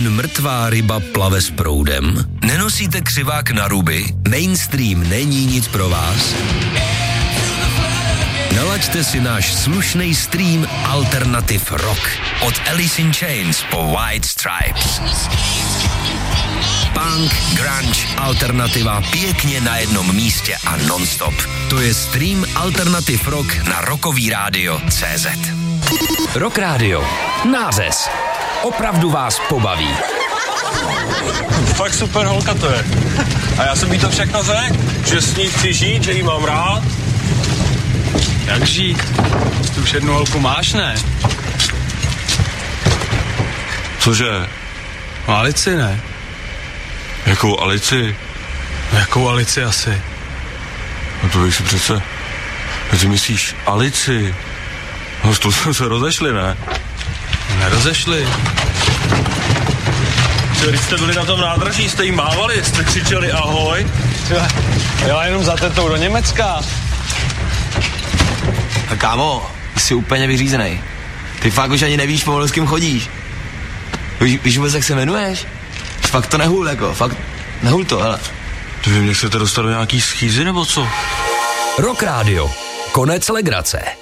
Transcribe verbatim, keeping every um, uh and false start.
Mrtvá ryba plave s proudem? Nenosíte křivák na ruby? Mainstream není nic pro vás? Nalaďte si náš slušný stream Alternative Rock. Od Alice in Chains po White Stripes. Punk, grunge, alternativa pěkně na jednom místě a non-stop. To je stream Alternative Rock na Rockový rádio tečka cé zet. Rock Radio. Nářez. Opravdu vás pobaví. Fakt super holka to je. A já jsem jí to všechno řekl, že s ní chci žít, že jí mám rád. Jak žít? Ty už jednu holku máš, ne? Cože? No Alici, ne? Jakou Alici? No, jakou Alici asi? No to víš si přece... Ty myslíš Alici? No to jsme se rozešli, ne? Nerozešli. Když jste byli na tom nádraží, jste jí mávali, jste křičeli ahoj. Jela jenom za tetou do Německa. A kámo, jsi úplně vyřízenej. Ty fakt už ani nevíš pomalu, s kým chodíš. Víš, víš vůbec, jak se jmenuješ? Fakt to nehul, jako, fakt nehul to, hele. Ty vy mě chcete dostat do nějaký schýzy, nebo co? Rock Radio. Konec legrace.